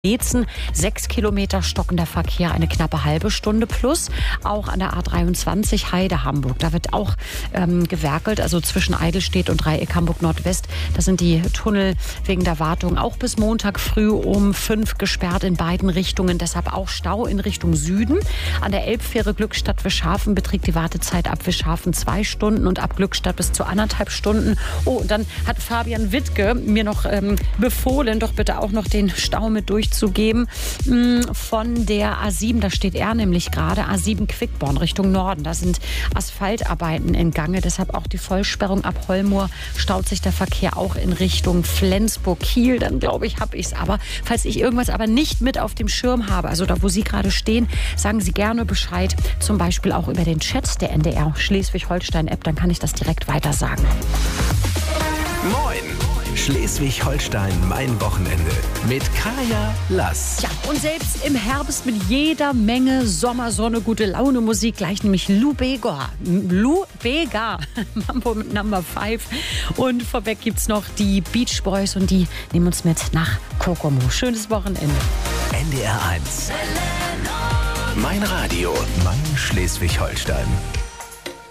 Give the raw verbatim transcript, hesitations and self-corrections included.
Ezen, sechs Kilometer stockender Verkehr, eine knappe halbe Stunde plus. Auch an der A dreiundzwanzig Heide Hamburg. Da wird auch ähm, gewerkelt, also zwischen Eidelstedt und Dreieck Hamburg Nordwest. Da sind die Tunnel wegen der Wartung auch bis Montag früh um fünf gesperrt in beiden Richtungen. Deshalb auch Stau in Richtung Süden. An der Elbfähre Glückstadt-Wischhafen beträgt die Wartezeit ab Wischhafen zwei Stunden und ab Glückstadt bis zu anderthalb Stunden. Oh, und dann hat Fabian Wittke mir noch ähm, befohlen, doch bitte auch noch den Stau mit durchzugeben. Von der A sieben, da steht er nämlich gerade, A sieben Quickborn Richtung Norden. Da sind Asphaltarbeiten in Gange, deshalb auch die Vollsperrung ab Hollmoor. Staut sich der Verkehr auch in Richtung Flensburg-Kiel. Dann glaube ich, habe ich es aber. Falls ich irgendwas aber nicht mit auf dem Schirm habe, also da, wo Sie gerade stehen, sagen Sie gerne Bescheid. Zum Beispiel auch über den Chat der N D R Schleswig-Holstein-App, dann kann ich das direkt weiter sagen. Moin! Schleswig-Holstein, mein Wochenende mit Kaya Lass. Ja, und selbst im Herbst mit jeder Menge Sommersonne, gute Laune Musik, gleich nämlich Lou Bega. Lou Bega, Mambo mit Number Five. Und vorweg gibt's noch die Beach Boys und die nehmen uns mit nach Kokomo. Schönes Wochenende. N D R eins. Mein Radio, mein Schleswig-Holstein.